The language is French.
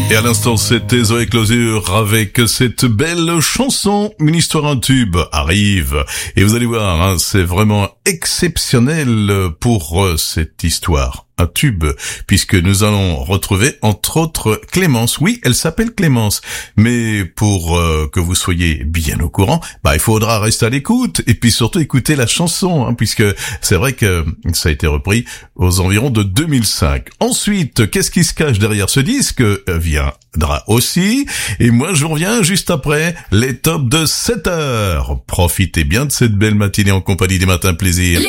Et à l'instant, c'était Zoé Closure avec cette belle chanson. Une histoire, un tube arrive. Et vous allez voir, hein, c'est vraiment exceptionnel pour cette histoire. Un tube, puisque nous allons retrouver entre autres Clémence. Oui, elle s'appelle Clémence, mais pour que vous soyez bien au courant, il faudra rester à l'écoute et puis surtout écouter la chanson, hein, puisque c'est vrai que ça a été repris aux environs de 2005. Ensuite, qu'est-ce qui se cache derrière ce disque viendra aussi, et moi je vous reviens juste après les tops de 7 heures. Profitez bien de cette belle matinée en compagnie des Matins Plaisir.